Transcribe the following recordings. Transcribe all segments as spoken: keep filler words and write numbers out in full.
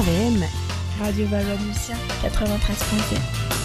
V M, Radio Valois-Lucien, quatre-vingt-treize point sept.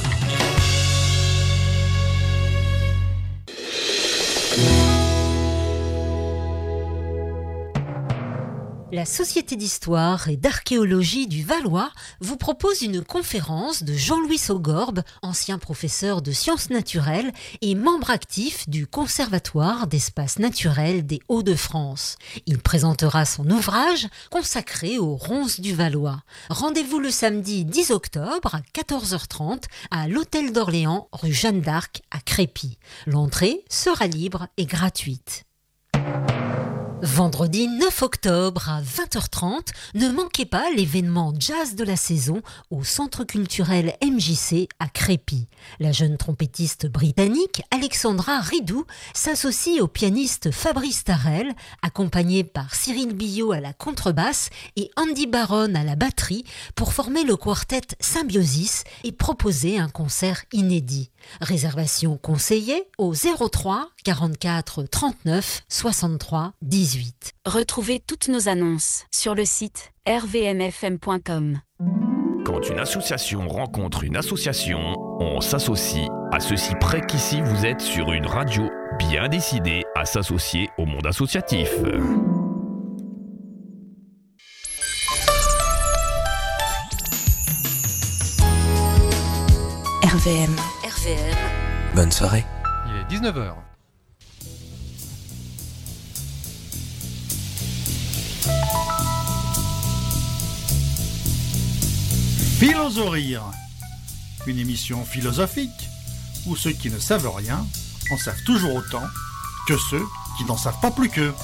La Société d'histoire et d'archéologie du Valois vous propose une conférence de Jean-Louis Saugorbe, ancien professeur de sciences naturelles et membre actif du Conservatoire d'espaces naturels des Hauts-de-France. Il présentera son ouvrage consacré aux ronces du Valois. Rendez-vous le samedi dix octobre à quatorze heures trente à l'Hôtel d'Orléans, rue Jeanne d'Arc à Crépy. L'entrée sera libre et gratuite. Vendredi neuf octobre à vingt heures trente, ne manquez pas l'événement jazz de la saison au Centre culturel M J C à Crépy. La jeune trompettiste britannique Alexandra Ridou s'associe au pianiste Fabrice Tarel, accompagné par Cyril Billot à la contrebasse et Andy Baron à la batterie, pour former le quartet Symbiosis et proposer un concert inédit. Réservation conseillée au zéro trois quarante-quatre trente-neuf soixante-trois dix-huit. Retrouvez toutes nos annonces sur le site r v m f m point com. Quand une association rencontre une association, on s'associe. À ceci près qu'ici, vous êtes sur une radio bien décidée à s'associer au monde associatif. R V M. R V M. Bonne soirée. Il est dix-neuf heures. Philosophie, une émission philosophique où ceux qui ne savent rien en savent toujours autant que ceux qui n'en savent pas plus qu'eux.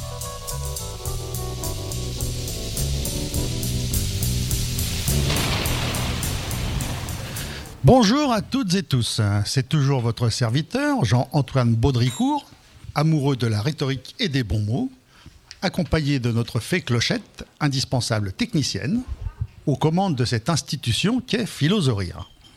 Bonjour à toutes et tous, c'est toujours votre serviteur Jean-Antoine Baudricourt, amoureux de la rhétorique et des bons mots, accompagné de notre fée Clochette, indispensable technicienne, aux commandes de cette institution qu'est Philosophie.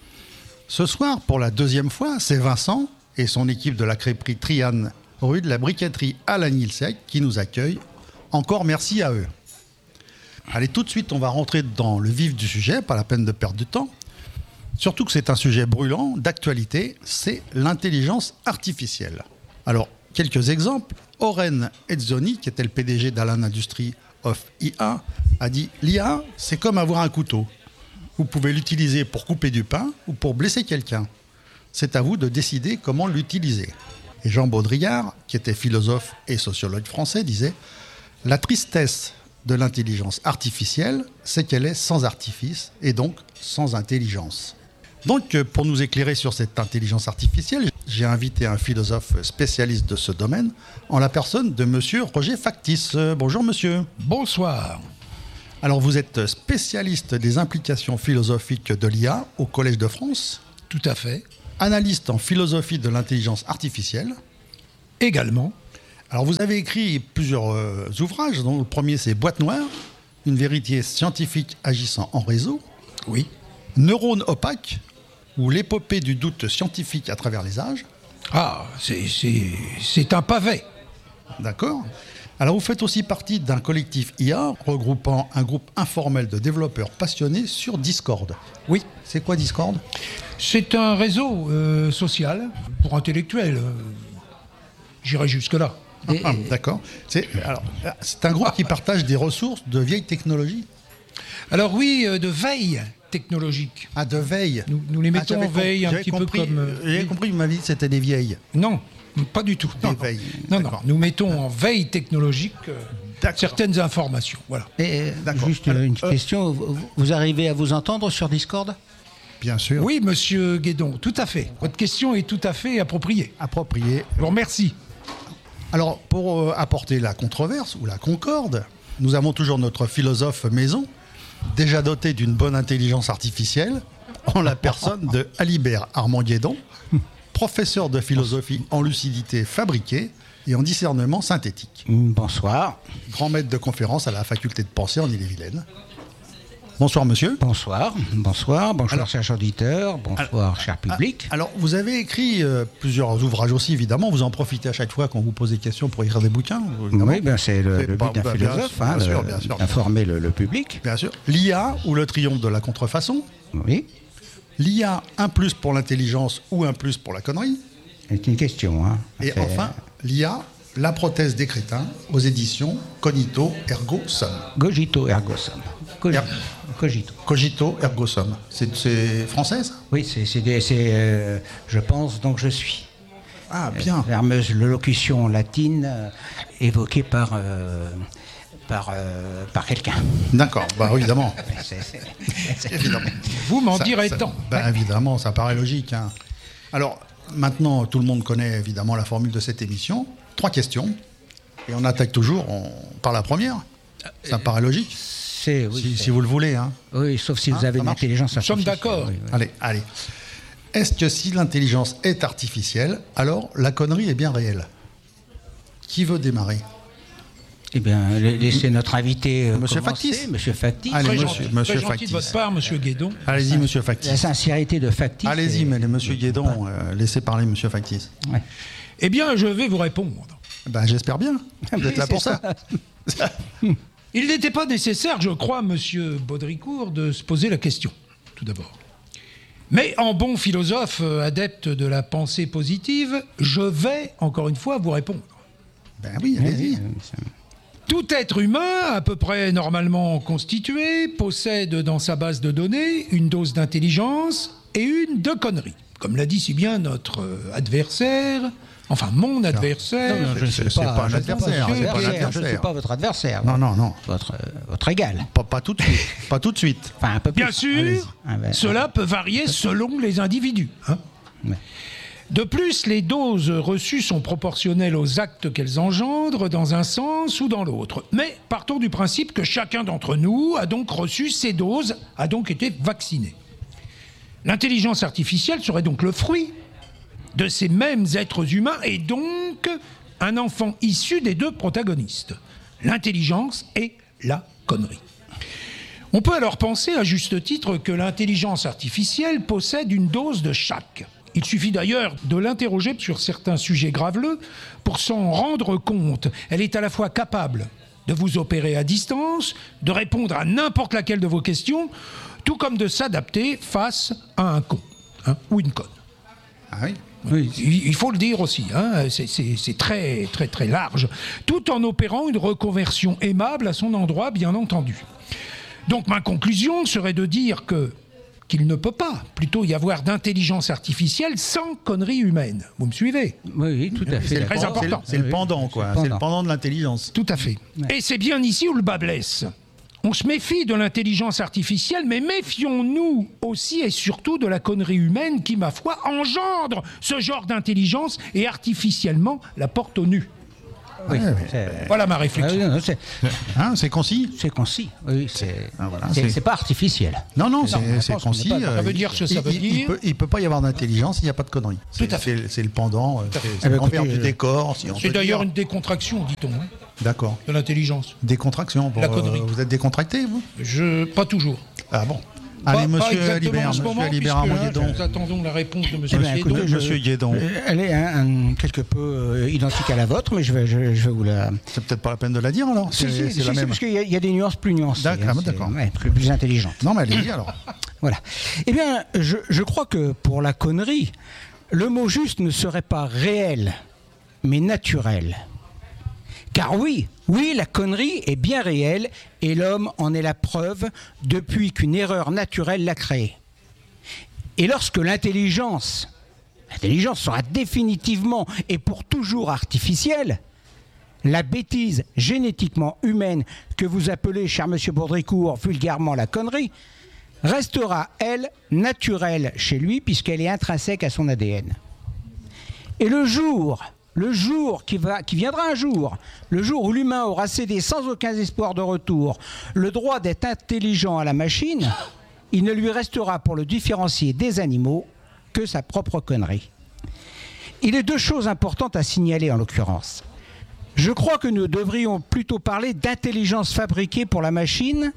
Ce soir, pour la deuxième fois, c'est Vincent et son équipe de la crêperie Triane, rue de la Briqueterie à Lagnilsec, qui nous accueillent. Encore merci à eux. Allez, tout de suite, on va rentrer dans le vif du sujet, pas la peine de perdre du temps. Surtout que c'est un sujet brûlant, d'actualité, c'est l'intelligence artificielle. Alors, quelques exemples. Oren Etzoni, qui était le P D G d'Alan Industries of I A, a dit « L'I A, c'est comme avoir un couteau. Vous pouvez l'utiliser pour couper du pain ou pour blesser quelqu'un. C'est à vous de décider comment l'utiliser. » Et Jean Baudrillard, qui était philosophe et sociologue français, disait « La tristesse de l'intelligence artificielle, c'est qu'elle est sans artifice et donc sans intelligence. » Donc, pour nous éclairer sur cette intelligence artificielle, j'ai invité un philosophe spécialiste de ce domaine, en la personne de monsieur Roger Factis. Euh, bonjour monsieur. Bonsoir. Alors, vous êtes spécialiste des implications philosophiques de l'I A au Collège de France. Tout à fait. Analyste en philosophie de l'intelligence artificielle. Également. Alors, vous avez écrit plusieurs euh, ouvrages, dont le premier c'est Boîte noire, une vérité scientifique agissant en réseau. Oui. Neurones opaques, ou l'épopée du doute scientifique à travers les âges. Ah, c'est, c'est, c'est un pavé. D'accord. Alors, vous faites aussi partie d'un collectif I A regroupant un groupe informel de développeurs passionnés sur Discord. Oui. C'est quoi Discord ? C'est un réseau euh, social pour intellectuels. Euh, j'irai jusque-là. Et, ah, d'accord. C'est, alors, c'est un groupe ah. qui partage des ressources de vieilles technologies ? Alors oui, euh, de veille technologique. Ah, de veille. Nous, nous les mettons ah, en veille com- un petit compris, peu comme... Euh, j'avais compris que vous m'aviez dit que c'était des vieilles. Non, pas du tout. Des non, veilles. Non, non, nous mettons en veille technologique euh, certaines informations. Voilà. Et, juste Alors, une euh, question, vous, vous arrivez à vous entendre sur Discord ? Bien sûr. Oui, monsieur Guédon, tout à fait. Votre question est tout à fait appropriée. Appropriée. Je vous remercie. Alors, pour euh, apporter la controverse ou la concorde, nous avons toujours notre philosophe maison, déjà doté d'une bonne intelligence artificielle, en la personne de Alibert Armand Guédon, professeur de philosophie en lucidité fabriquée et en discernement synthétique. Bonsoir. Grand maître de conférence à la faculté de pensée en Ille-et-Vilaine. Bonsoir monsieur. Bonsoir, bonsoir, bonsoir Alors, chers auditeurs, bonsoir alors, cher public. Alors vous avez écrit euh, plusieurs ouvrages aussi évidemment, vous en profitez à chaque fois qu'on vous pose des questions pour écrire des bouquins. Oui, ben c'est le, C'est le pas- but d'un bah, bien philosophe, sûr, hein, bien sûr, le- bien sûr. d'informer le, le public. Bien sûr. L'I A ou le triomphe de la contrefaçon. Oui, L'I A, un plus pour l'intelligence ou un plus pour la connerie. c'est une question. Hein. Et C'est- enfin, l'I A, la prothèse des crétins aux éditions Cognito Ergo Sum. Cogito ergo sum. Cogi- Er- Cogito. Cogito Ergo Sum. C'est, c'est français ça? Oui, c'est, c'est, des- c'est, euh, je pense, donc je suis. Ah bien. Fameuse locution latine euh, évoquée par, euh, par, euh, par quelqu'un. D'accord, bah évidemment. C'est- c'est- c'est- évidemment. Vous m'en Ça- direz ça- tant. bah, évidemment, ça paraît logique. hein. Alors, maintenant, tout le monde connaît évidemment la formule de cette émission. Trois questions. Et on attaque toujours on- par la première. Ça paraît logique, c'est- oui, si, c'est- si vous le voulez. Hein. oui, sauf si vous Hein, avez ça une marche. intelligence Nous sommes artificielle. d'accord. Oui, oui. Allez, allez. Est-ce que si l'intelligence est artificielle, alors la connerie est bien réelle? Qui veut démarrer? Eh bien, la- laissez notre invité euh, Monsieur commencer, Factice. Monsieur Factice. Allez, Très monsieur- gentil, monsieur très gentil Factice. de votre part, monsieur Guédon. Allez-y, monsieur La Factice. sincérité de Factice. Allez-y, est- mais monsieur Guédon, euh, laissez parler monsieur Factice. Ouais. Eh bien, je vais vous répondre. Ben, j'espère bien. Vous êtes là pour ça. Il n'était pas nécessaire, je crois, monsieur Baudricourt, de se poser la question, tout d'abord. Mais en bon philosophe euh, adepte de la pensée positive, je vais, encore une fois, vous répondre. Ben oui, allez-y. Tout être humain, à peu près normalement constitué, possède dans sa base de données une dose d'intelligence et une de conneries. Comme l'a dit si bien notre euh, adversaire, enfin mon adversaire. Non, non, je ne C'est- suis c'est pas, pas un je ne suis adversaire, pas c'est pas un votre adversaire, Je ne adversaire. suis pas votre adversaire. Non, non, non. Votre, euh, votre égal. Pas, pas tout de suite. Pas tout de suite. Enfin, un peu plus. Bien sûr, Allez-y. Ah ben, cela peut varier selon les individus. hein. Ouais. De plus, les doses reçues sont proportionnelles aux actes qu'elles engendrent dans un sens ou dans l'autre. Mais partons du principe que chacun d'entre nous a donc reçu ces doses, a donc été vacciné. L'intelligence artificielle serait donc le fruit de ces mêmes êtres humains et donc un enfant issu des deux protagonistes, l'intelligence et la connerie. On peut alors penser à juste titre que l'intelligence artificielle possède une dose de chaque. Il suffit d'ailleurs de l'interroger sur certains sujets graveleux pour s'en rendre compte. Elle est à la fois capable de vous opérer à distance, de répondre à n'importe laquelle de vos questions, tout comme de s'adapter face à un con hein, ou une conne. Ah oui. Oui. Il il faut le dire aussi, hein, c'est- c'est c'est très, très, très large, tout en opérant une reconversion aimable à son endroit, bien entendu. Donc ma conclusion serait de dire que qu'il ne peut pas plutôt y avoir d'intelligence artificielle sans connerie humaine. Vous me suivez? Oui, oui, tout à fait. C'est le, très pendant- important. c'est le- c'est le Oui, pendant, c'est quoi. le C'est le pendant. pendant de l'intelligence. Tout à fait. Et c'est bien ici où le bas blesse. On se méfie de l'intelligence artificielle, mais méfions-nous aussi et surtout de la connerie humaine qui, ma foi, engendre ce genre d'intelligence et artificiellement la porte au nu. Oui, Ouais, c'est- Voilà ma Ah réflexion. oui, non, c'est, Hein, c'est concis? c'est concis. Oui, c'est, Ah, voilà, c'est, c'est- c'est pas artificiel. Non, non, Non, c'est je c'est pense qu'on concis. n'est pas- euh, ça veut dire ce que ça il- veut il- Il dire. peut, il peut pas y avoir d'intelligence s'il n'y a pas de connerie. Tout à C'est- fait. C'est c'est le pendant, euh, c'est Eh c'est ben, l'envers écoutez, du euh, décor. Si on C'est peut d'ailleurs dire. une décontraction, dit-on, hein, D'accord. de l'intelligence. Décontraction. Pour, La connerie. euh, vous êtes décontracté, vous? Je, pas toujours. Ah bon. Pas- Allez, pas monsieur exactement Alibert, en ce monsieur moment, Alibert puisque, hein, Guédon. nous attendons la réponse de Eh monsieur bien, Guédon. écoutez, je- Monsieur Guédon. euh, Elle est un, un- quelque peu euh, identique à la vôtre, mais je vais, je, je vais vous la. C'est peut-être pas la peine de la dire alors. Si, C'est si, c'est si, la si, même. parce qu'il y, a- il y a des nuances plus nuancées. D'accord, hein, ah, c'est- d'accord. ouais, plus, plus intelligentes. Non, mais allez-y alors. Voilà. Eh bien, je, je crois que pour la connerie, le mot juste ne serait pas réel, mais naturel. Car oui, oui, la connerie est bien réelle et l'homme en est la preuve depuis qu'une erreur naturelle l'a créée. Et lorsque l'intelligence, l'intelligence sera définitivement et pour toujours artificielle, la bêtise génétiquement humaine que vous appelez, cher monsieur Baudricourt, vulgairement la connerie, restera, elle, naturelle chez lui puisqu'elle est intrinsèque à son A D N. Et le jour, le jour qui, va, qui viendra un jour, le jour où l'humain aura cédé sans aucun espoir de retour le droit d'être intelligent à la machine, il ne lui restera pour le différencier des animaux que sa propre connerie. Il est deux choses importantes à signaler en l'occurrence. Je crois que nous devrions plutôt parler d'intelligence fabriquée pour la machine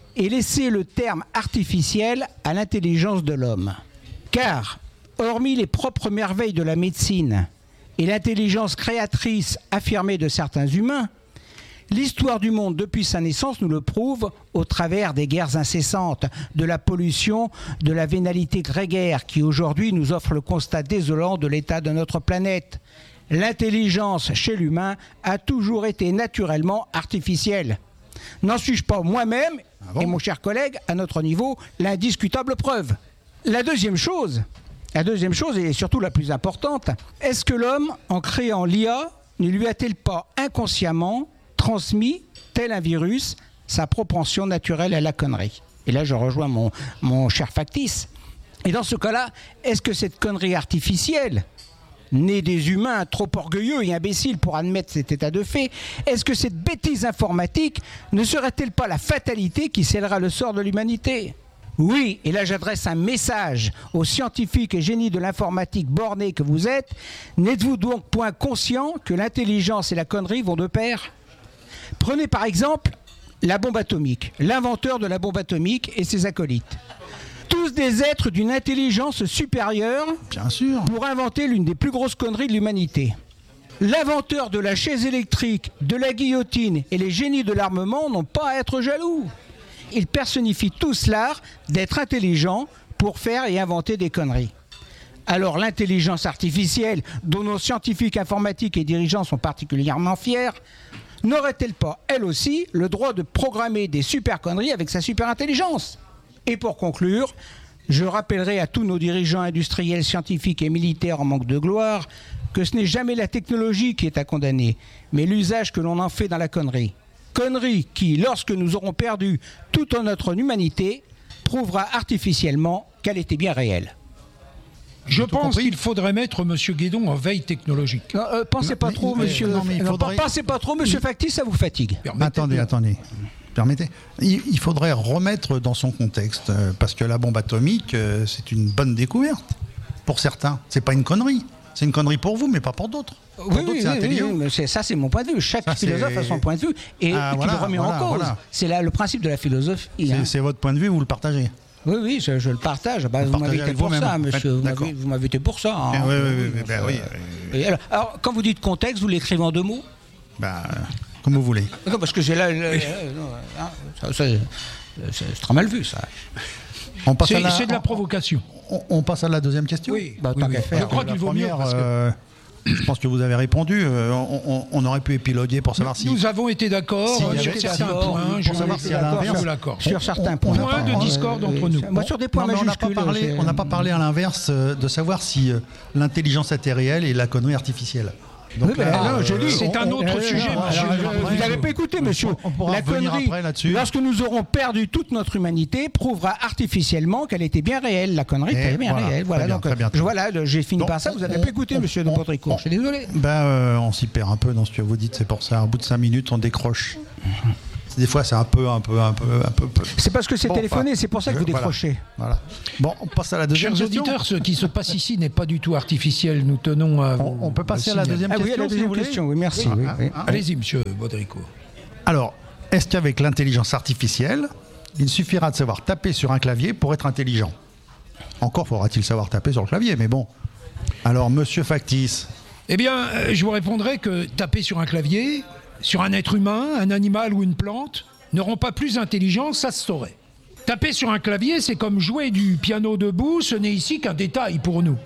et laisser le terme artificiel à l'intelligence de l'homme. Car, hormis les propres merveilles de la médecine et l'intelligence créatrice affirmée de certains humains, l'histoire du monde depuis sa naissance nous le prouve au travers des guerres incessantes, de la pollution, de la vénalité grégaire qui aujourd'hui nous offre le constat désolant de l'état de notre planète. L'intelligence chez l'humain a toujours été naturellement artificielle. N'en suis-je pas moi-même, ah bon et mon cher collègue, à notre niveau, l'indiscutable preuve. La deuxième chose, la deuxième chose, et surtout la plus importante, est-ce que l'homme, en créant l'I A, ne lui a-t-il pas inconsciemment transmis, tel un virus, sa propension naturelle à la connerie? Et là, je rejoins mon, mon cher factice. Et dans ce cas-là, est-ce que cette connerie artificielle, née des humains trop orgueilleux et imbéciles pour admettre cet état de fait, est-ce que cette bêtise informatique ne serait-elle pas la fatalité qui scellera le sort de l'humanité? Oui, et là j'adresse un message aux scientifiques et génies de l'informatique bornés que vous êtes. N'êtes-vous donc point conscient que l'intelligence et la connerie vont de pair? Prenez par exemple la bombe atomique, l'inventeur de la bombe atomique et ses acolytes. Tous des êtres d'une intelligence supérieure, bien sûr, pour inventer l'une des plus grosses conneries de l'humanité. L'inventeur de la chaise électrique, de la guillotine et les génies de l'armement n'ont pas à être jaloux. Ils personnifient tous l'art d'être intelligents pour faire et inventer des conneries. Alors l'intelligence artificielle, dont nos scientifiques informatiques et dirigeants sont particulièrement fiers, n'aurait-elle pas, elle aussi, le droit de programmer des super conneries avec sa super intelligence? Et pour conclure, je rappellerai à tous nos dirigeants industriels, scientifiques et militaires en manque de gloire que ce n'est jamais la technologie qui est à condamner, mais l'usage que l'on en fait dans la connerie. Connerie qui, lorsque nous aurons perdu toute notre humanité, prouvera artificiellement qu'elle était bien réelle. Je pense qu'il faudrait mettre M. Guédon en veille technologique. Non, euh, pensez pas mais, trop, mais, monsieur. Non, mais il faudrait... non, pensez pas trop, monsieur il... Factice, ça vous fatigue. Attendez, attendez. Permettez. Il, il faudrait remettre dans son contexte, euh, parce que la bombe atomique, euh, c'est une bonne découverte pour certains. C'est pas une connerie. C'est une connerie pour vous, mais pas pour d'autres. Pour oui, d'autres, oui, c'est oui, intelligent. oui, mais c'est, ça, c'est mon point de vue. Chaque ça, philosophe a son point de vue et ah, qui voilà, le remet voilà, en cause. Voilà. C'est là le principe de la philosophie. C'est, hein. c'est votre point de vue, vous le partagez. Oui, oui, je, je le partage. Bah, vous, vous m'avez été pour ça, monsieur. Vous m'avez, vous m'avez été pour ça. Hein. Oui, oui, oui. Ben, oui, oui. Alors, alors, quand vous dites contexte, vous l'écrivez en deux mots? Ben, comme vous voulez. Non, parce que j'ai là... là, là non, hein, ça, ça, c'est, c'est très mal vu, ça. On passe c'est, à la, c'est de la provocation. On, on passe à la deuxième question. Oui, bah, oui, tant oui. qu'à faire. Je crois qu'il vaut mieux parce que... Euh, je pense que vous avez répondu. Euh, on, on, on aurait pu épiloguer pour savoir nous, si... Nous avons été d'accord si sur certains points. Pour savoir si à l'inverse... Sur certains points. Point de discorde entre nous. Moi, sur des points non, majuscules... On n'a pas parlé à l'inverse euh, de savoir si euh, l'intelligence était réelle et la connerie artificielle. Donc, oui, là, là, non, je dis, c'est un autre euh, sujet, euh, monsieur. Alors, vous n'avez pas écouté, monsieur. On pourra la connerie, après là-dessus. Lorsque nous aurons perdu toute notre humanité, prouvera artificiellement qu'elle était bien réelle. La connerie était bien voilà, réelle. Voilà, bien, donc, bien, je, voilà, j'ai fini donc, par ça. Vous n'avez pas écouté, on, monsieur on, de Baudricourt. Je suis désolé. Ben, euh, on s'y perd un peu dans ce que vous dites. C'est pour ça. Au bout de cinq minutes, on décroche. Des fois, c'est un peu, un peu, un peu, un peu. C'est parce que c'est bon, téléphoné, c'est pour ça que vous décrochez. Voilà. Bon, on passe à la deuxième Chers question. auditeurs, ce qui se passe ici n'est pas du tout artificiel. Nous tenons à. On, on peut passer à la deuxième ah, question. Oui, à la deuxième si question. Oui, merci. Oui. Oui, Ah, oui. ah, Allez-y, monsieur Baudricourt. Alors, est-ce qu'avec l'intelligence artificielle, il suffira de savoir taper sur un clavier pour être intelligent? Encore faudra-t-il savoir taper sur le clavier, mais bon. Alors, monsieur Factice. Eh bien, euh, je vous répondrai que taper sur un clavier, sur un être humain, un animal ou une plante, ne rend pas plus intelligent, ça se saurait. Taper sur un clavier, c'est comme jouer du piano debout, ce n'est ici qu'un détail pour nous.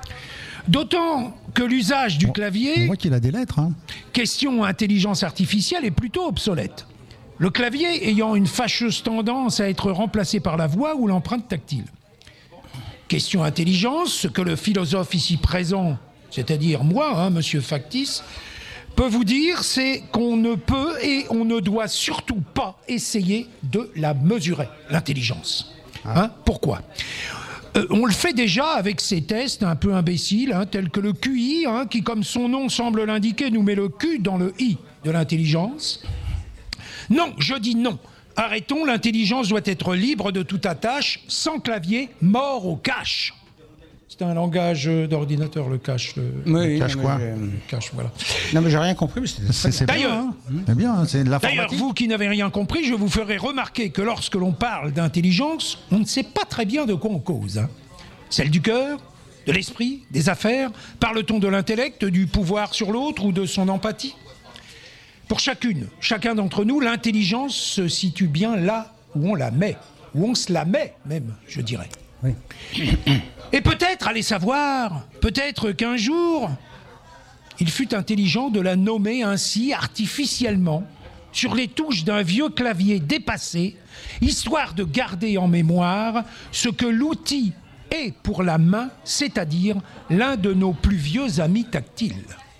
D'autant que l'usage du clavier, on voit qu'il a des lettres, hein. Question intelligence artificielle, est plutôt obsolète. Le clavier ayant une fâcheuse tendance à être remplacé par la voix ou l'empreinte tactile. Question intelligence, ce que le philosophe ici présent, c'est-à-dire moi, hein, monsieur Factice, peut vous dire, c'est qu'on ne peut et on ne doit surtout pas essayer de la mesurer, l'intelligence. Hein, pourquoi ? euh, On le fait déjà avec ces tests un peu imbéciles, hein, tels que le Q I, hein, qui, comme son nom semble l'indiquer, nous met le Q dans le I de l'intelligence. Non, je dis non. Arrêtons, l'intelligence doit être libre de toute attache, sans clavier, mort au cache. C'est un langage d'ordinateur, le cache. Le, Oui, le cache non, quoi mais le cache, voilà. je- Non, mais j'ai rien compris. Mais c'était- C'est c'est bien, D'ailleurs- hein. C'est bien, hein, c'est de D'ailleurs, l'informatique. vous qui n'avez rien compris, je vous ferai remarquer que lorsque l'on parle d'intelligence, on ne sait pas très bien de quoi on cause. Hein. Celle du cœur, de l'esprit, des affaires. Parle-t-on de l'intellect, du pouvoir sur l'autre ou de son empathie? Pour chacune, chacun d'entre nous, l'intelligence se situe bien là où on la met, où on se la met même, je dirais. Oui. Et peut-être, allez savoir, peut-être qu'un jour, il fut intelligent de la nommer ainsi artificiellement sur les touches d'un vieux clavier dépassé, histoire de garder en mémoire ce que l'outil est pour la main, c'est-à-dire l'un de nos plus vieux amis tactiles.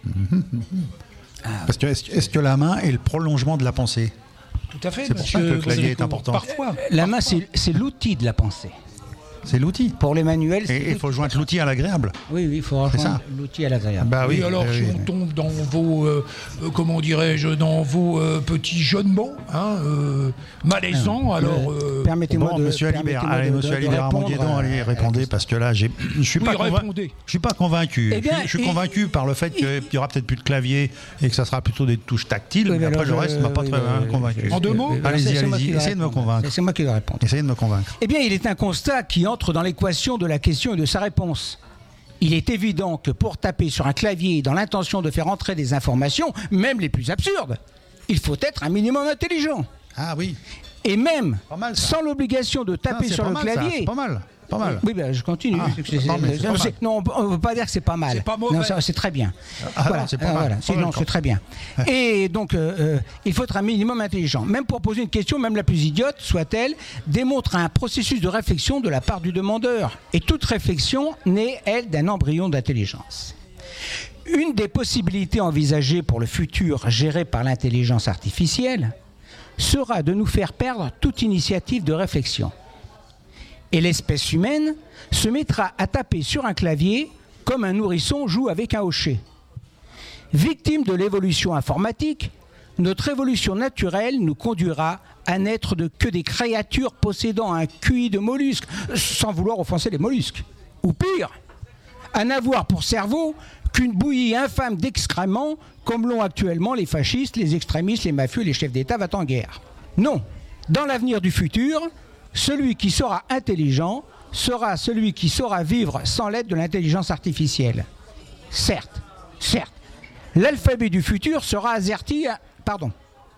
Parce que est-ce, est-ce que la main est le prolongement de la pensée? Tout à fait. C'est pour ça que le clavier est important. Parfois. La main, c'est c'est l'outil de la pensée. C'est l'outil. Pour les manuels, c'est Et il faut joindre l'outil à l'agréable. Oui, oui, il faut C'est rejoindre ça. l'outil à l'agréable. Bah Oui, oui. alors euh, si oui. on tombe dans vos, euh, euh, comment dirais-je, dans vos euh, petits jeux de mots, hein, euh, malaisants, alors... euh, Permettez-moi Bon, de... monsieur Alibert, permettez-moi allez, de- monsieur de- de Alibert, répondre, Amandier, donc, allez, euh, répondez, parce que là, j'ai, je suis Oui, pas convain- répondez. je suis pas convaincu. Eh bien, je suis et- convaincu par le fait qu'il y aura peut-être plus de clavier et que ça sera plutôt des touches tactiles, Oui, mais mais après alors le je- reste m'a pas oui, très oui, hein, oui, convaincu. En deux mots C'est- Allez-y, c'est moi allez-y, qui vais essayez de me répondre. convaincre. C'est moi qui vais répondre. Essayez de me convaincre. Eh bien, il est un constat qui entre dans l'équation de la question et de sa réponse. Il est évident que pour taper sur un clavier dans l'intention de faire entrer des informations, même les plus absurdes, il faut être un minimum intelligent. Ah oui. Et même Pas mal, ça. sans l'obligation de Ah, taper c'est sur pas le mal, ça, clavier. c'est pas mal. Pas mal. Oui, ben, je continue. Ah, C'est- c'est- non, mais c'est non, pas c'est- mal. non, on ne peut pas dire que c'est pas mal. C'est pas mauvais. Non, ça, c'est très bien. Ah, voilà, non, c'est pas euh, mal. voilà. Pas C'est, mal, non, quoi. c'est très bien. Et donc, euh, euh, il faut être un minimum intelligent. Même pour poser une question, même la plus idiote soit-elle, démontre un processus de réflexion de la part du demandeur. Et toute réflexion naît, elle, d'un embryon d'intelligence. Une des possibilités envisagées pour le futur géré par l'intelligence artificielle sera de nous faire perdre toute initiative de réflexion. Et l'espèce humaine se mettra à taper sur un clavier comme un nourrisson joue avec un hochet. Victime de l'évolution informatique, notre évolution naturelle nous conduira à n'être de que des créatures possédant un Q I de mollusques, sans vouloir offenser les mollusques. Ou pire, à n'avoir pour cerveau qu'une bouillie infâme d'excréments, comme l'ont actuellement les fascistes, les extrémistes, les mafieux, les chefs d'État va en guerre. Non, dans l'avenir du futur, celui qui sera intelligent sera celui qui saura vivre sans l'aide de l'intelligence artificielle. Certes, certes, l'alphabet du futur sera azerty... Pardon,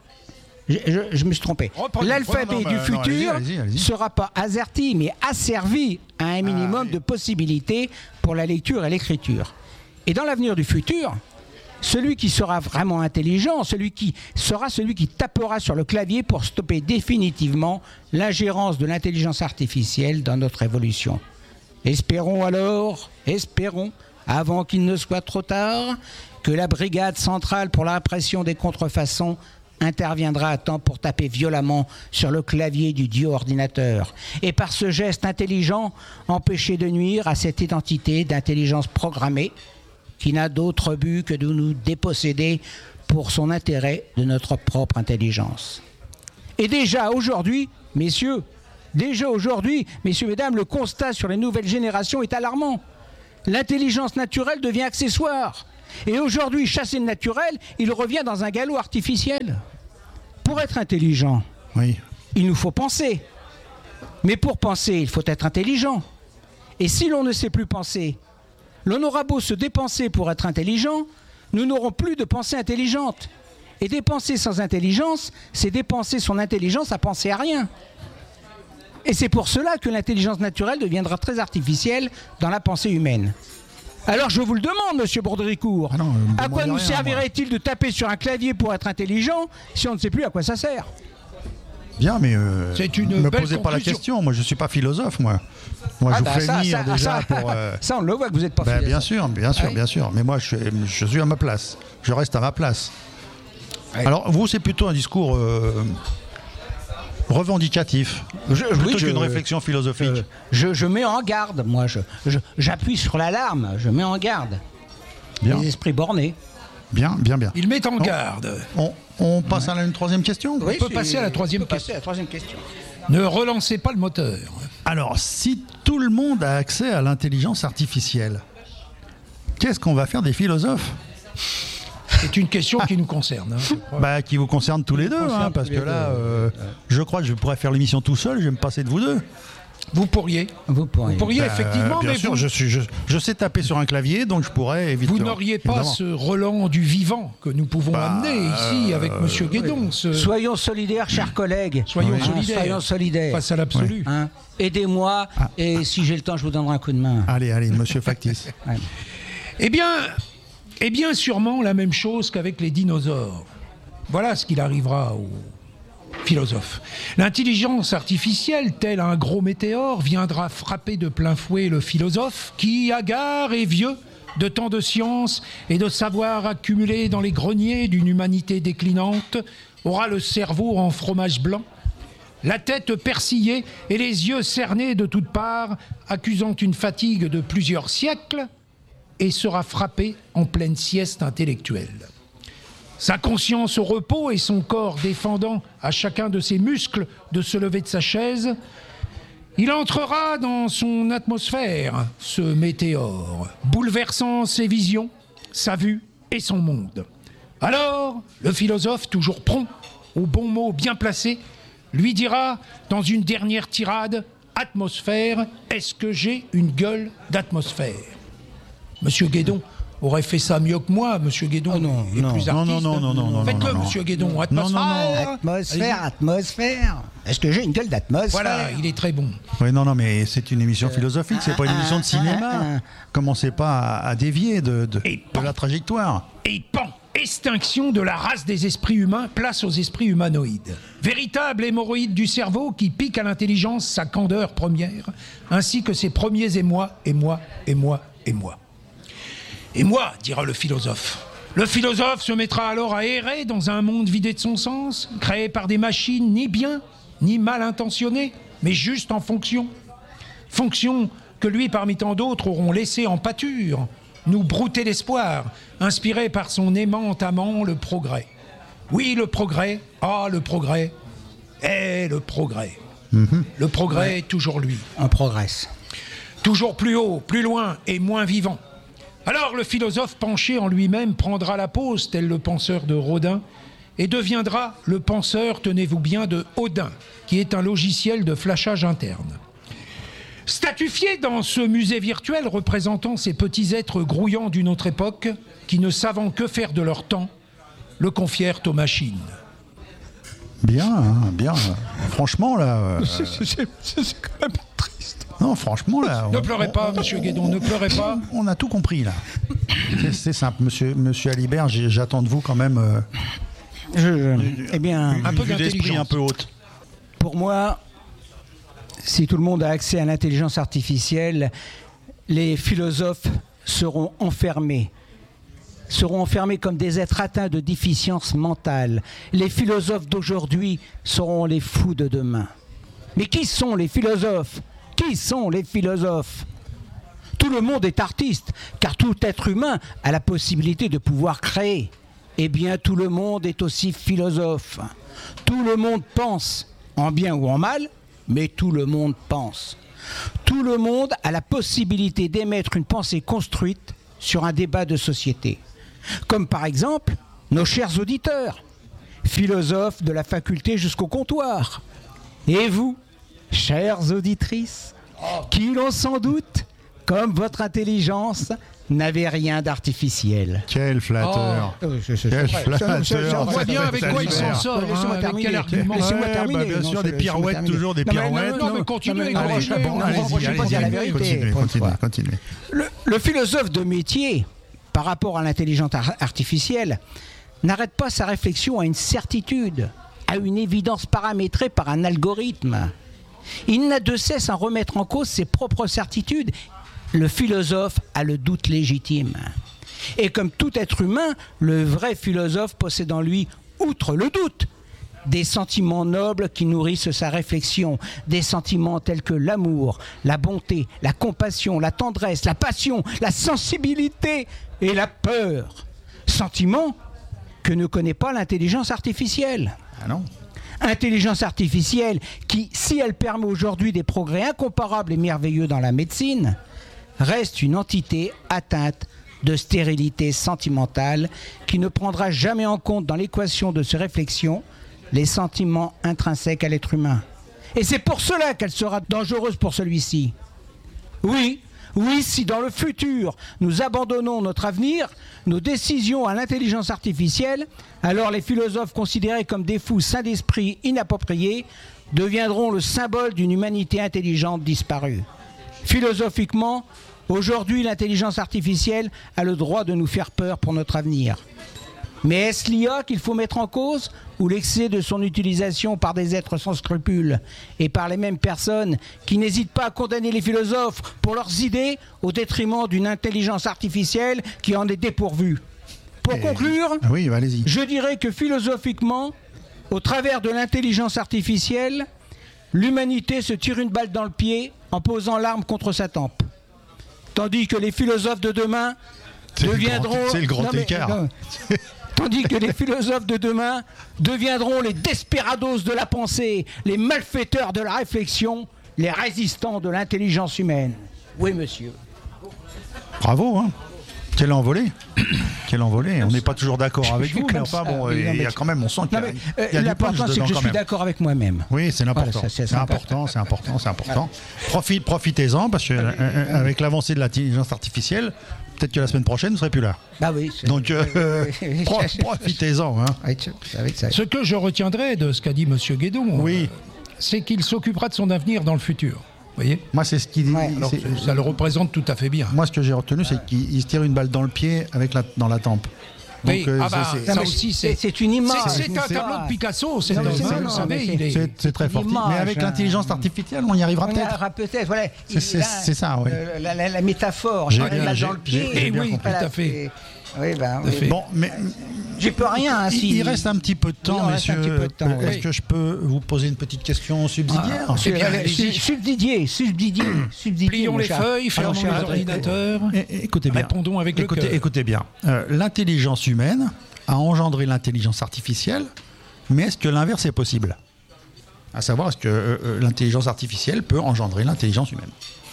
je, je- je me suis trompé. Reprenez. L'alphabet Ouais, non, du mais- non, futur allez-y, allez-y, allez-y. sera pas azerty, mais asservi à un minimum oui. de possibilités pour la lecture et l'écriture. Et dans l'avenir du futur, celui qui sera vraiment intelligent, celui qui sera celui qui tapera sur le clavier pour stopper définitivement l'ingérence de l'intelligence artificielle dans notre évolution. Espérons alors, espérons, avant qu'il ne soit trop tard, que la brigade centrale pour la répression des contrefaçons interviendra à temps pour taper violemment sur le clavier du dieu ordinateur et par ce geste intelligent empêcher de nuire à cette identité d'intelligence programmée qui n'a d'autre but que de nous déposséder pour son intérêt de notre propre intelligence. Et déjà aujourd'hui, messieurs, déjà aujourd'hui, messieurs, mesdames, le constat sur les nouvelles générations est alarmant. L'intelligence naturelle devient accessoire. Et aujourd'hui, chassé le naturel, il revient dans un galop artificiel. Pour être intelligent, Oui. il nous faut penser. Mais pour penser, il faut être intelligent. Et si l'on ne sait plus penser, l'on aura beau se dépenser pour être intelligent, nous n'aurons plus de pensée intelligente. Et dépenser sans intelligence, c'est dépenser son intelligence à penser à rien. Et c'est pour cela que l'intelligence naturelle deviendra très artificielle dans la pensée humaine. Alors je vous le demande, monsieur Baudricourt, Ah non, me à quoi demandez nous rien, servirait-il de taper sur un clavier pour être intelligent si on ne sait plus à quoi ça sert ? Bien, mais euh, C'est une ne me belle posez pas la conclusion. question. Moi, je suis pas philosophe, moi. Moi, Ah je bah vous fais ça, venir ça, déjà ça, pour. euh, ça, on le voit que vous n'êtes pas ben, philosophe. bien sûr, bien sûr, Oui. bien sûr. Mais moi, je suis, je suis à ma place. Je reste à ma place. Oui. Alors, vous, c'est plutôt un discours euh, revendicatif, Je- plutôt oui, je- qu'une réflexion philosophique. Euh, je, je mets en garde, moi. Je, je- j'appuie sur l'alarme. Je mets en garde. Bien, Les esprits bornés. bien, bien, bien. Il met en Non. garde. On, on passe à la- une troisième question. peut passer à la troisième on peut passer à la troisième question. Ne relancez pas le moteur. Alors, si tout le monde a accès à l'intelligence artificielle, qu'est-ce qu'on va faire des philosophes ? C'est une question qui nous concerne. Hein, je crois. Bah, qui vous concerne tous les deux, hein, parce tous que les là, deux. euh, je crois que je pourrais faire l'émission tout seul, je vais me passer de vous deux. Vous pourriez. Vous pourriez. Vous pourriez, Euh, effectivement, bien mais sûr, vous, je, suis, je, je sais taper sur un clavier, donc je pourrais éviter. vous n'auriez pas ce Roland du vivant que nous pouvons Bah, amener ici avec euh, Monsieur Guédon. Ce... Soyons solidaires, chers collègues. Soyons Hein, solidaires. Soyons solidaires. Face à l'absolu. Hein, aidez-moi, Ah. et si j'ai le temps, je vous donnerai un coup de main. Allez, allez, monsieur Factice. Ouais. Eh bien, eh bien, sûrement la même chose qu'avec les dinosaures. Voilà ce qu'il arrivera aux philosophes. L'intelligence artificielle, tel un gros météore, viendra frapper de plein fouet le philosophe qui, hagard et vieux de tant de science et de savoir accumulé dans les greniers d'une humanité déclinante, aura le cerveau en fromage blanc, la tête persillée et les yeux cernés de toutes parts, accusant une fatigue de plusieurs siècles, et sera frappé en pleine sieste intellectuelle. Sa conscience au repos et son corps défendant à chacun de ses muscles de se lever de sa chaise, il entrera dans son atmosphère, ce météore, bouleversant ses visions, sa vue et son monde. Alors, le philosophe, toujours prompt, au bon mot bien placé, lui dira, dans une dernière tirade, « Atmosphère, est-ce que j'ai une gueule d'atmosphère ?» Monsieur Guédon aurait fait ça mieux que moi, Monsieur Guédon Oh non, est non. plus Non, artiste. non, non, non, non, Faites-le, non, non. Monsieur Guédon, Non, atmosphère. non, non. Atmosphère, Allez-y. atmosphère. Est-ce que j'ai une gueule d'atmosphère? Voilà, il est très bon. Oui, non, non, mais c'est une émission philosophique, c'est pas une émission de cinéma. Commencez pas à, à dévier de, de, Et de la trajectoire. Et pan, extinction de la race des esprits humains, place aux esprits humanoïdes. Véritable hémorroïde du cerveau qui pique à l'intelligence sa candeur première, ainsi que ses premiers émois, émois, émois, émois. Et moi, dira le philosophe. Le philosophe se mettra alors à errer dans un monde vidé de son sens, créé par des machines ni bien, ni mal intentionnées, mais juste en fonction. Fonction que lui, parmi tant d'autres, auront laissé en pâture, nous brouter l'espoir, inspiré par son aimant amant, le progrès. Oui, le progrès, ah, le progrès, est le progrès. Mm-hmm. Le progrès est toujours lui. On progresse. Toujours plus haut, plus loin et moins vivant. Alors le philosophe penché en lui-même prendra la pose, tel le penseur de Rodin, et deviendra le penseur, tenez-vous bien, de Odin, qui est un logiciel de flashage interne. Statufié dans ce musée virtuel représentant ces petits êtres grouillants d'une autre époque, qui ne savant que faire de leur temps, le confièrent aux machines. Bien, hein, bien. Franchement, là. euh, C'est quand même triste. non, franchement, là. Ne on- pleurez pas, monsieur Guédon, ne pleurez pas. On a tout compris, là. C'est- C'est simple, monsieur, monsieur Alibert, j'ai- j'attends de vous quand même. euh, Je, je- eh bien, Un peu une vue d'esprit d'intelligence. un peu haute. pour moi, si tout le monde a accès à l'intelligence artificielle, les philosophes seront enfermés. seront enfermés comme des êtres atteints de déficience mentale. Les philosophes d'aujourd'hui seront les fous de demain. Mais qui sont les philosophes? Qui sont les philosophes? Tout le monde est artiste, car tout être humain a la possibilité de pouvoir créer. Eh bien, tout le monde est aussi philosophe. Tout le monde pense, en bien ou en mal, mais tout le monde pense. Tout le monde a la possibilité d'émettre une pensée construite sur un débat de société. Comme par exemple nos chers auditeurs, philosophes de la faculté jusqu'au comptoir. Et vous, chères auditrices, qui l'ont sans doute, comme votre intelligence, n'avez rien d'artificiel. Quel flatteur. Oh, je- je- Quel je- je- flatteur. je- je- On voit bien avec quoi il s'en Alibert. sort, hein, Laissez-moi avec terminer. quel argument. Laissez-moi Ouais, terminer. bah, bien Non, sûr, je- des laissez-moi pirouettes, terminer. toujours des Non, mais- pirouettes. Non, mais continuez, mais- grand allez, rocher. bon, Non, allez-y, grand rocher, je vais pas dire la vérité. Continuez, pour une continuez, fois. continuez. Le, le philosophe de métier, par rapport à l'intelligence ar- artificielle, n'arrête pas sa réflexion à une certitude, à une évidence paramétrée par un algorithme. Il n'a de cesse à remettre en cause ses propres certitudes. Le philosophe a le doute légitime. Et comme tout être humain, le vrai philosophe possède en lui, outre le doute, des sentiments nobles qui nourrissent sa réflexion, des sentiments tels que l'amour, la bonté, la compassion, la tendresse, la passion, la sensibilité et la peur. Sentiments que ne connaît pas l'intelligence artificielle. Ah non. Intelligence artificielle qui, si elle permet aujourd'hui des progrès incomparables et merveilleux dans la médecine, reste une entité atteinte de stérilité sentimentale qui ne prendra jamais en compte dans l'équation de ses réflexions les sentiments intrinsèques à l'être humain. Et c'est pour cela qu'elle sera dangereuse pour celui-ci. Oui, oui, si dans le futur nous abandonnons notre avenir, nos décisions à l'intelligence artificielle, alors les philosophes considérés comme des fous sains d'esprit inappropriés deviendront le symbole d'une humanité intelligente disparue. Philosophiquement, aujourd'hui, l'intelligence artificielle a le droit de nous faire peur pour notre avenir. Mais est-ce l'I A qu'il faut mettre en cause ou l'excès de son utilisation par des êtres sans scrupules et par les mêmes personnes qui n'hésitent pas à condamner les philosophes pour leurs idées au détriment d'une intelligence artificielle qui en est dépourvue? Pour Et... conclure, oui, allez-y. Je dirais que philosophiquement, au travers de l'intelligence artificielle, l'humanité se tire une balle dans le pied en posant l'arme contre sa tempe. Tandis que les philosophes de demain c'est deviendront... Le grand, c'est le grand non, mais, écart. non. Tandis que les philosophes de demain deviendront les desperados de la pensée, les malfaiteurs de la réflexion, les résistants de l'intelligence humaine. Oui, monsieur. Bravo, hein. Quelle envolée. Quelle envolée. On n'est pas toujours d'accord avec vous, mais enfin bon, il y a quand même, on sent qu'il y a, euh, il y a l'important, du punch c'est que je dedans, suis quand même. d'accord avec moi-même. Oui, c'est l'important. Voilà, ça, c'est c'est important, c'est important, c'est important. Profite, profitez-en, parce que euh, avec l'avancée de l'intelligence artificielle, peut-être que la semaine prochaine, vous ne serez plus là. Bah oui. Donc, euh, pro- profitez-en. Hein. Ce que je retiendrai de ce qu'a dit M. Guédon, oui. euh, c'est qu'il s'occupera de son avenir dans le futur. Vous voyez ? Moi, c'est ce qu'il dit. Ouais. Alors, ça le représente tout à fait bien. Moi, ce que j'ai retenu, c'est qu'il se tire une balle dans le pied avec la, dans la tempe. Donc, oui, euh, ah bah, c'est, c'est, ça aussi, c'est, c'est une image. C'est, c'est un c'est tableau pas... de Picasso, c'est, non, un, c'est, vous non, savez, c'est, il est... c'est, c'est très fort. Mais avec l'intelligence artificielle, on y arrivera on peut-être. On y arrivera peut-être, voilà. C'est, c'est, c'est ça, oui. Euh, la, la, la métaphore, j'ai, la balle j'ai, dans le pied. J'ai, j'ai bien oui, compris. tout à fait. Oui, ben, tout à oui. fait. Bon, mais... J'y peux rien. Hein, il, si... il reste un petit peu de temps, oui, messieurs. Peu de temps, Est-ce oui. que je peux vous poser une petite question subsidiaire ah, c'est bien, subsidier, subsidier, subsidier. Plions les cher. feuilles, fermons les ordinateurs. Écoutez bien. Répondons avec écoutez, le cœur. Écoutez bien. Euh, l'intelligence humaine a engendré l'intelligence artificielle, mais est-ce que l'inverse est possible ? À savoir, est-ce que euh, l'intelligence artificielle peut engendrer l'intelligence humaine ?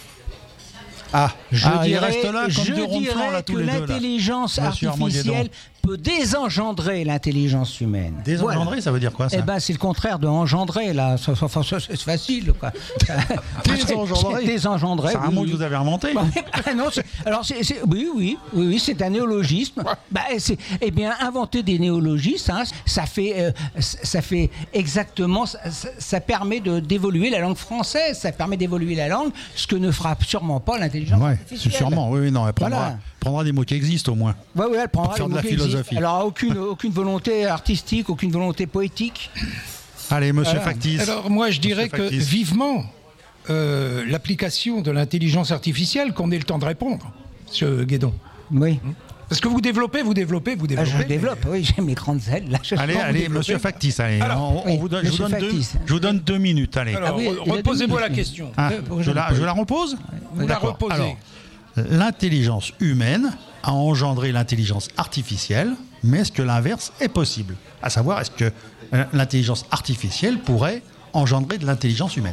Ah, je ah, dirais, il reste là comme je deux ronds de flanc, là, tous que les deux. Là. L'intelligence Monsieur artificielle peut désengendrer l'intelligence humaine. Désengendrer, voilà. Ça veut dire quoi, ça ? Eh ben, c'est le contraire de engendrer, là. C'est facile, quoi. Désengendrer. Désengendrer. C'est un oui, mot oui. que vous avez inventé. non, c'est, alors, c'est, c'est, oui, oui, oui, oui, c'est un néologisme. Bah, c'est, eh bien, inventer des néologismes, hein, ça fait, euh, ça fait exactement, ça, ça permet de, d'évoluer la langue française, ça permet d'évoluer la langue, ce que ne fera sûrement pas l'intelligence ouais, artificielle. Sûrement, oui, oui, non, elle prendra, Voilà. prendra des mots qui existent au moins. Ouais, ouais, elle prendra pour faire les de la mots qui philosophie. existent. Alors, aucune, aucune volonté artistique, aucune volonté poétique. Allez, monsieur Voilà. Factice. Alors, moi, je dirais Monsieur que Factice. vivement euh, l'application de l'intelligence artificielle, qu'on ait le temps de répondre, monsieur Guédon. Oui. Parce que vous développez, vous développez, vous Ah, développez. je développe, oui, j'ai mes grandes ailes. Là, je Allez, sens vous allez, développer. monsieur Factice, allez. Alors, on, on oui, vous donne, je, vous monsieur donne deux, Factice. je vous donne deux minutes, allez. Alors, Ah oui, re- il a reposez-moi deux la minutes. question. Ah, Euh, je, la, je la repose Vous la D'accord. reposez. Alors, l'intelligence humaine a engendré l'intelligence artificielle, mais est-ce que l'inverse est possible ? À savoir, est-ce que euh, l'intelligence artificielle pourrait engendrer de l'intelligence humaine ?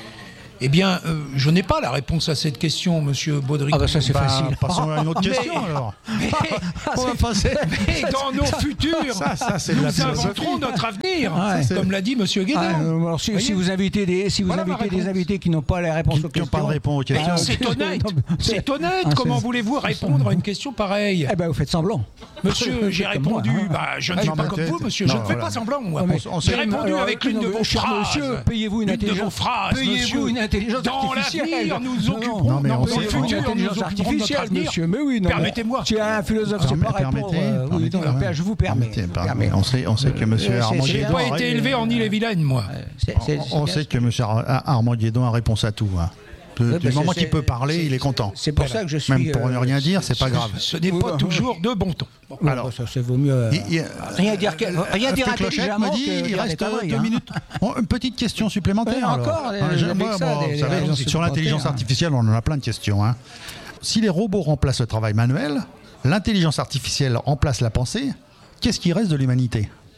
Eh bien, euh, je n'ai pas la réponse à cette question, monsieur Baudry. Ah bah ça c'est Bah, facile. Passons à une autre Mais- question alors. Mais, On va passer. mais dans nos futurs, Ça, ça, c'est de la nous philosophie. inventerons notre avenir, Ouais. comme l'a dit monsieur Guédon. Ah, euh, alors, si, Voyez si vous invitez des, si vous Voilà ma invitez des réponse. invités qui n'ont pas la réponse Qui aux n'ont questions, pas de réponse aux questions. bah, C'est honnête, non, mais- c'est honnête. Ah, Comment c'est- voulez-vous répondre à une question pareille ? Eh ben vous faites semblant. Monsieur, j'ai Comme moi, répondu, hein. bah, je ne Ah, suis non, pas mais comme t'es- vous, monsieur, non, je ne fais voilà. pas semblant, moi. Mais- J'ai répondu alors, avec l'une de non, vos cher phrases. monsieur, payez-vous une L'une de vos intelligence. phrases, Payez-vous monsieur. une intelligence Dans artificielle. l'avenir, nous Non, occuperons, non, mais on dans sait- le Une futur, nous intelligence occuperons de notre artificielle, avenir. monsieur. Mais oui, non. mais- Permettez-moi. Tu es un philosophe, c'est pas répondre. Permettez, euh, oui, permettez, non, ouais. je vous permets. Permettez, je vous pardon. permets. On sait, on sait que monsieur Euh, c'est- Armand c'est- Je n'ai Guédon pas a été ré- élevé en Ille-et-Vilaine, moi. C'est- c'est- On sait que monsieur Ar- Armand Guédon a réponse à tout. Hein. De- Ouais, du bah, moment c'est- qu'il peut c'est- parler, c'est- il est content. C'est pour ça que je suis. Même pour euh, ne rien dire, c'est pas grave. Ce n'est Oui, pas bah, toujours de bon ton. Bon. oui, Alors, bah, ça, ça vaut mieux. euh, Il- il- Rien dire, que- rien dire Feu Clochette intelligemment me dit, que il dire des reste conneries, deux hein. minutes. Bon, une petite question supplémentaire. Ouais, alors. encore, Ah, euh, je- avec moi, ça, moi, des- vous savez, des raisons sur l'intelligence supplémentaires. artificielle, on en a plein de questions. Hein. Si les robots remplacent le travail manuel, l'intelligence artificielle remplace la pensée, qu'est-ce qui reste de l'humanité ?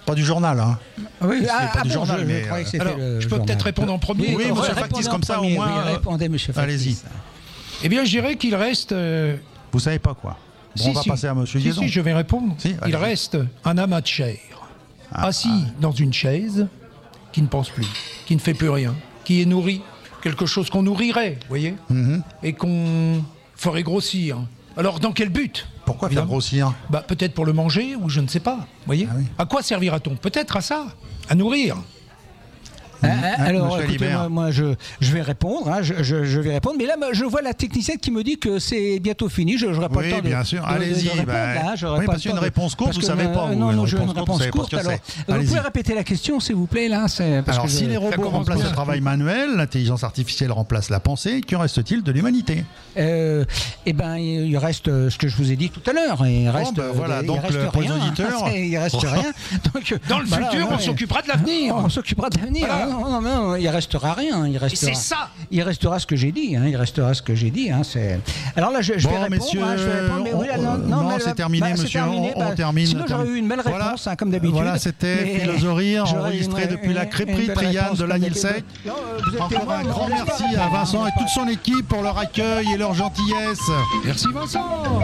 Pas du journal, hein. Oui, C'est ah, pas ah du bon, journal, je, mais, je croyais que c'était Alors, le je peux journal. peut-être répondre en premier. Oui, Euh, monsieur répondez Factice, en comme ça, au premier, moins, oui, euh, répondez, monsieur Factice. allez-y. Eh bien, je dirais qu'il reste... euh, Vous savez pas quoi. Bon, si, on va si. passer à monsieur Si, Liaison. si, je vais répondre. Si, Il allez-y. reste un amas de chair, Ah, assis ah. dans une chaise, qui ne pense plus, qui ne fait plus rien, qui est nourri, quelque chose qu'on nourrirait, vous voyez, Mhm. et qu'on ferait grossir. Alors, dans quel but? Pourquoi faire Évidemment. grossir? Bah, peut-être pour le manger, ou je ne sais pas, vous voyez. Ah oui. À quoi servira-t-on? Peut-être à ça, à nourrir. Ah, ah, alors, Monsieur écoutez, Alibert. moi, moi, je, je vais répondre, hein, je, je- je vais répondre, mais là, moi, je vois la technicienne qui me dit que c'est bientôt fini. Je n'aurai pas Oui, le temps de, bien sûr. de- de- de Allez-y, répondre, bah, là, j'aurai oui, pas parce le qu'une temps de- réponse courte, parce vous que, savez pas, euh, ou Non, une non, je veux une réponse courte, vous réponse savez pas ce courte. que Alors, c'est. vous Allez-y. pouvez répéter la question, s'il vous plaît, là, c'est parce Alors, que si je- les robots commence remplacent bien. le travail manuel, l'intelligence artificielle remplace la pensée, que reste-t-il de l'humanité? Euh, eh ben, il reste euh, ce que je vous ai dit tout à l'heure. Il reste, ben voilà, euh, il donc, reste le- pour les rien, hein. auditeurs- C'est- il reste rien. Donc, euh, Dans le voilà, futur, ouais. on s'occupera de l'avenir. On s'occupera de l'avenir. Voilà. Non, non, non, il restera rien. Il Et restera. c'est ça. Il restera ce que j'ai dit. Hein, il restera ce que j'ai dit. Hein, c'est... Alors là, je, je Bon, vais répondre. messieurs, hein, je vais répondre. Mais oui, là, non, on- non, non, mais, c'est bah, terminé, bah, c'est monsieur, terminé, on- bah, on termine, Sinon, on j'aurais termine. eu une belle Voilà. réponse, hein, comme d'habitude. Voilà, c'était Mais- Philosophie, j'aurais enregistré une- depuis la une- crêperie une belle Trianne réponse de comme l'Agnelsac. d'habitude. Non, euh, vous êtes Encore témoin, un non, grand vous êtes merci pas- à Vincent et toute son équipe pour leur accueil et leur gentillesse. Merci Vincent.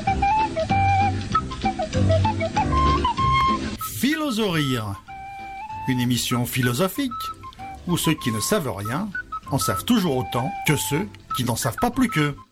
Philosophie, une émission philosophique où ceux qui ne savent rien en savent toujours autant que ceux qui n'en savent pas plus qu'eux.